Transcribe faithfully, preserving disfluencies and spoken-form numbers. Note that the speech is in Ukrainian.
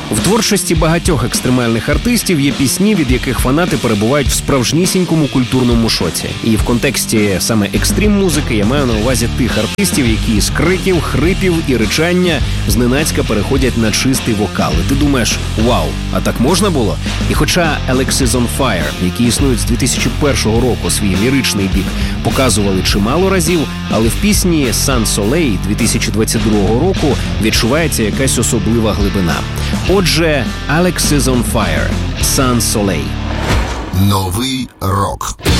В творчості багатьох екстремальних артистів є пісні, від яких фанати перебувають в справжнісінькому культурному шоці. І в контексті саме екстрім-музики я маю на увазі тих артистів, які з криків, хрипів і ричання зненацька переходять на чистий вокал. І ти думаєш, вау, а так можна було? І хоча Alexis on Fire, які існують з дві тисячі першого року, свій ліричний бік показували чимало разів, але в пісні Sans Soleil дві тисячі двадцять другого року відчувається якась особлива глибина. Отже, Alexis on Fire, Sans Soleil. Новий рок.